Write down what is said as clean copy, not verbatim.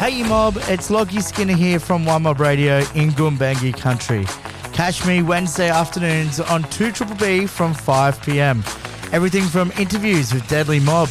Hey Mob, it's Lockie Skinner here from One Mob Radio in Goombangi country. Catch me Wednesday afternoons on 2BBB from 5 p.m. Everything from interviews with Deadly Mob